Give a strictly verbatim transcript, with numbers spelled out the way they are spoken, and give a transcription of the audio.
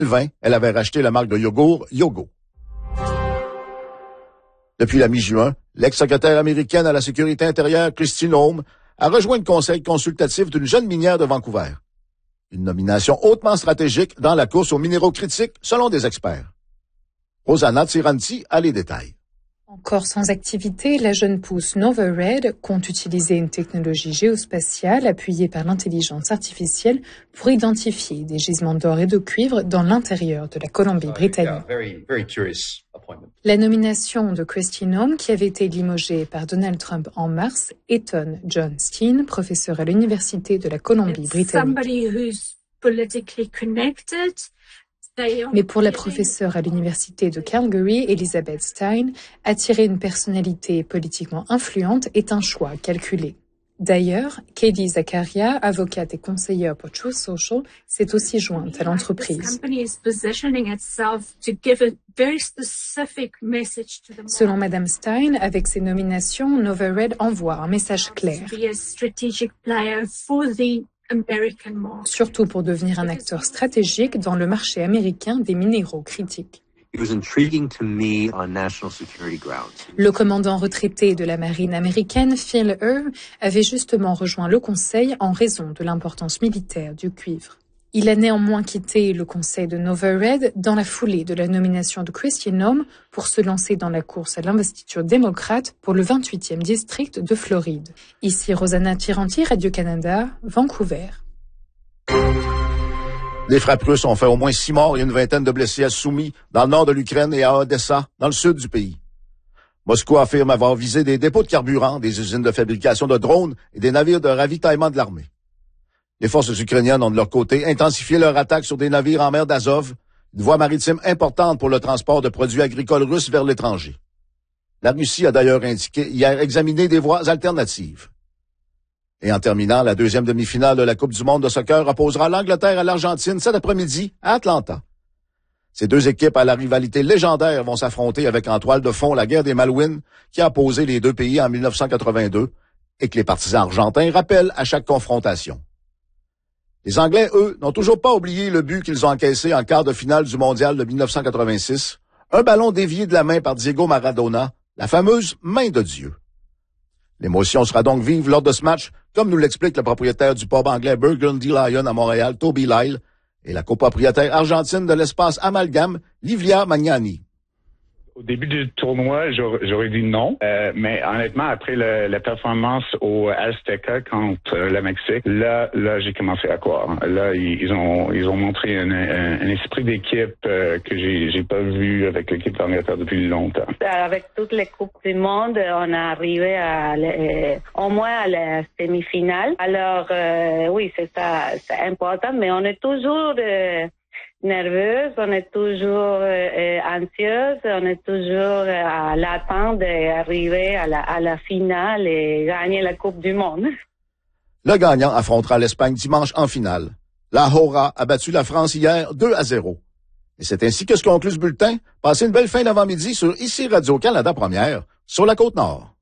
deux mille vingt, elle avait racheté la marque de yogourt Yogo. Depuis la mi-juin, l'ex-secrétaire américaine à la sécurité intérieure, Kristi Noem, a rejoint le conseil consultatif d'une jeune minière de Vancouver. Une nomination hautement stratégique dans la course aux minéraux critiques, selon des experts. Rosanna Tiranti a les détails. Encore sans activité, la jeune pousse Nova Red compte utiliser une technologie géospatiale appuyée par l'intelligence artificielle pour identifier des gisements d'or et de cuivre dans l'intérieur de la Colombie-Britannique. La nomination de Kristi Noem, qui avait été limogée par Donald Trump en mars, étonne John Steen, professeur à l'Université de la Colombie-Britannique. Mais pour la professeure à l'université de Calgary, Elizabeth Stein, attirer une personnalité politiquement influente est un choix calculé. D'ailleurs, Katie Zakaria, avocate et conseillère pour Truth Social, s'est aussi jointe à l'entreprise. Selon Madame Stein, avec ses nominations, Nova Red envoie un message clair. Surtout pour devenir un acteur stratégique dans le marché américain des minéraux critiques. Le commandant retraité de la marine américaine, Phil Erb, avait justement rejoint le conseil en raison de l'importance militaire du cuivre. Il a néanmoins quitté le conseil de Nova Red dans la foulée de la nomination de Kristi Noem pour se lancer dans la course à l'investiture démocrate pour le vingt-huitième district de Floride. Ici Rosanna Tiranti, Radio-Canada, Vancouver. Les frappes russes ont fait au moins six morts et une vingtaine de blessés à Soumy, dans le nord de l'Ukraine, et à Odessa, dans le sud du pays. Moscou affirme avoir visé des dépôts de carburant, des usines de fabrication de drones et des navires de ravitaillement de l'armée. Les forces ukrainiennes ont de leur côté intensifié leur attaque sur des navires en mer d'Azov, une voie maritime importante pour le transport de produits agricoles russes vers l'étranger. La Russie a d'ailleurs indiqué hier examiner des voies alternatives. Et en terminant, la deuxième demi-finale de la Coupe du monde de soccer opposera l'Angleterre à l'Argentine cet après-midi à Atlanta. Ces deux équipes à la rivalité légendaire vont s'affronter avec en toile de fond la guerre des Malouines qui a opposé les deux pays en mille neuf cent quatre-vingt-deux et que les partisans argentins rappellent à chaque confrontation. Les Anglais, eux, n'ont toujours pas oublié le but qu'ils ont encaissé en quart de finale du mondial de mille neuf cent quatre-vingt-six, un ballon dévié de la main par Diego Maradona, la fameuse main de Dieu. L'émotion sera donc vive lors de ce match, comme nous l'explique le propriétaire du pub anglais Burgundy Lion à Montréal, Toby Lyle, et la copropriétaire argentine de l'espace Amalgame, Livia Magnani. Au début du tournoi, j'aurais, j'aurais dit non, euh, mais honnêtement, après le, la performance au Azteca contre euh, le Mexique, là, là, j'ai commencé à croire. Là, ils, ils ont, ils ont montré un, un, un esprit d'équipe euh, que j'ai, j'ai pas vu avec l'équipe d'Angleterre depuis longtemps. Avec toutes les coupes du monde, on est arrivé à, euh, au moins à la demi-finale. Alors, euh, oui, c'est ça, c'est important, mais on est toujours euh, nerveuse, on est toujours euh, anxieuse, on est toujours euh, à l'attente d'arriver à la, à la finale et gagner la Coupe du Monde. Le gagnant affrontera l'Espagne dimanche en finale. La Jora a battu la France hier deux à zéro. Et c'est ainsi que se conclut ce bulletin. Passez une belle fin d'avant-midi sur ici Radio-Canada Première, sur la Côte-Nord.